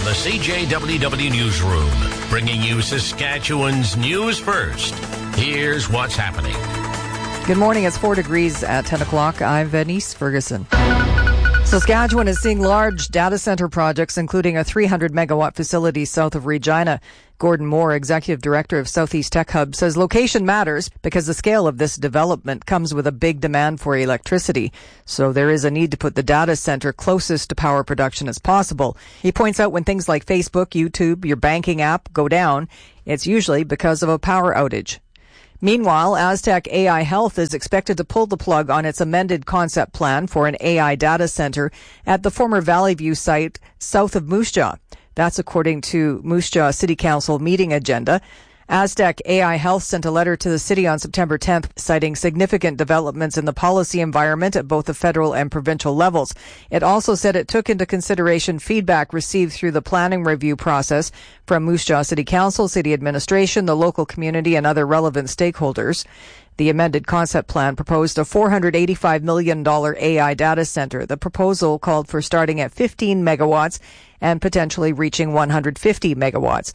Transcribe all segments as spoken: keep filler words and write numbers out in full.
the C J W W Newsroom, bringing you Saskatchewan's news first. Here's what's happening. Good morning. It's four degrees at ten o'clock. I'm Venice Ferguson. Saskatchewan is seeing large data center projects, including a three hundred megawatt facility south of Regina. Gordon Moore, Executive Director of Southeast Tech Hub, says location matters because the scale of this development comes with a big demand for electricity. So there is a need to put the data center closest to power production as possible. He points out when things like Facebook, YouTube, your banking app go down, it's usually because of a power outage. Meanwhile, Aztec A I Health is expected to pull the plug on its amended concept plan for an A I data center at the former Valley View site south of Moose Jaw. That's according to Moose Jaw City Council meeting agenda. Aztec A I Health sent a letter to the city on September tenth citing significant developments in the policy environment at both the federal and provincial levels. It also said it took into consideration feedback received through the planning review process from Moose Jaw City Council, city administration, the local community, and other relevant stakeholders. The amended concept plan proposed a four hundred eighty-five million dollars A I data center. The proposal called for starting at fifteen megawatts and potentially reaching one hundred fifty megawatts.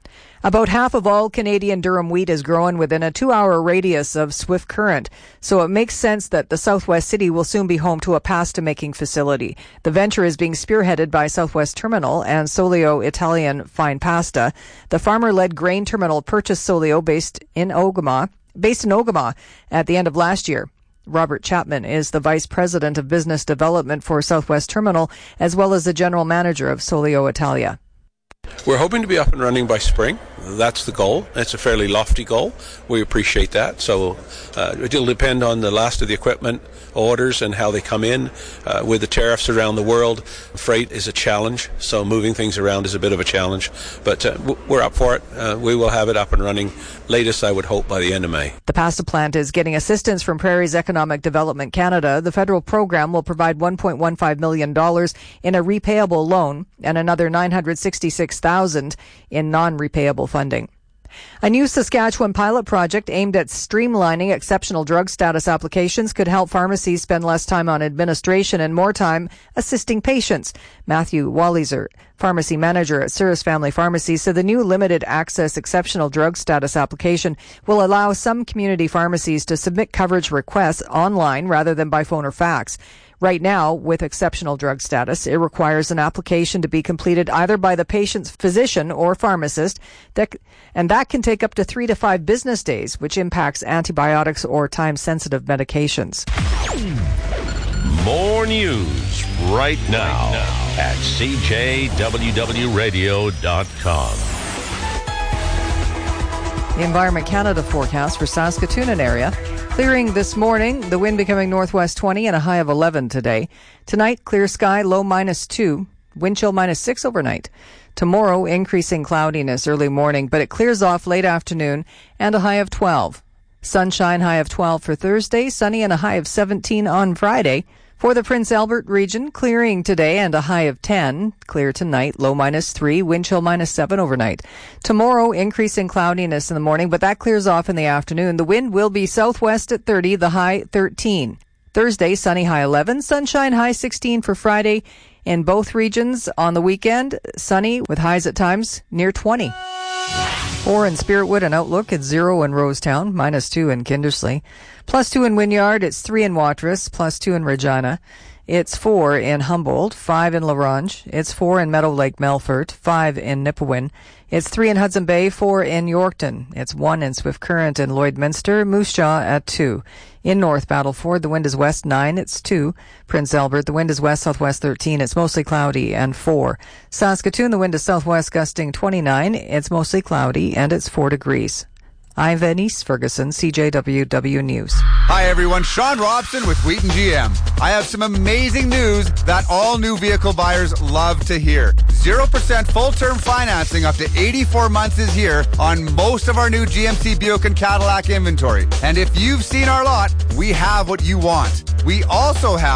About half of all Canadian durum wheat is grown within a two-hour radius of Swift Current, so it makes sense that the Southwest City will soon be home to a pasta-making facility. The venture is being spearheaded by Southwest Terminal and Solio Italian Fine Pasta. The farmer-led grain terminal purchased Solio based in Ogama, based in Ogama at the end of last year. Robert Chapman is the Vice President of Business Development for Southwest Terminal, as well as the General Manager of Solio Italia. We're hoping to be up and running by spring. That's the goal. It's a fairly lofty goal. We appreciate that. So uh, it'll depend on the last of the equipment orders and how they come in. Uh, with the tariffs around the world, freight is a challenge, so moving things around is a bit of a challenge. But uh, w- we're up for it. Uh, we will have it up and running latest, I would hope, by the end of May. The pasta plant is getting assistance from Prairie's Economic Development Canada. The federal program will provide one point one five million dollars in a repayable loan and another nine hundred sixty-six thousand dollars in non-repayable funding. A new Saskatchewan pilot project aimed at streamlining exceptional drug status applications could help pharmacies spend less time on administration and more time assisting patients. Matthew Walliser, pharmacy manager at Cirrus Family Pharmacy, said the new limited access exceptional drug status application will allow some community pharmacies to submit coverage requests online rather than by phone or fax. Right now, with exceptional drug status, it requires an application to be completed either by the patient's physician or pharmacist, that, and that can take up to three to five business days, which impacts antibiotics or time-sensitive medications. More news right now, right now. at C J W W radio dot com. The Environment Canada forecast for Saskatoon and area. Clearing this morning, the wind becoming northwest twenty and a high of eleven today. Tonight, clear sky, low minus two, wind chill minus six overnight. Tomorrow, increasing cloudiness early morning, but it clears off late afternoon and a high of twelve. Sunshine, high of twelve for Thursday, sunny and a high of seventeen on Friday. For the Prince Albert region, clearing today and a high of ten. Clear tonight, low minus three, wind chill minus seven overnight. Tomorrow, increasing cloudiness in the morning, but that clears off in the afternoon. The wind will be southwest at thirty, the high thirteen. Thursday, sunny, high eleven. Sunshine, high sixteen for Friday. In both regions on the weekend, sunny with highs at times near twenty. Four in Spiritwood and Outlook. It's zero in Rosetown, minus two in Kindersley. Plus two in Wynyard. It's three in Watrous. Plus two in Regina. It's four in Humboldt. Five in La Ronge. It's four in Meadow Lake Melfort. Five in Nipawin. It's three in Hudson Bay. Four in Yorkton. It's one in Swift Current and Lloydminster. Moose Jaw at two. In North Battleford, the wind is west nine. It's two. Prince Albert, the wind is west-southwest thirteen. It's mostly cloudy and four. Saskatoon, the wind is southwest gusting twenty-nine. It's mostly cloudy and it's four degrees. I'm Venice Ferguson, C J W W News. Hi everyone, Sean Robson with Wheaton G M. I have some amazing news that all new vehicle buyers love to hear. zero percent full-term financing up to eighty-four months is here on most of our new G M C, Buick, and Cadillac inventory. And if you've seen our lot, we have what you want. We also have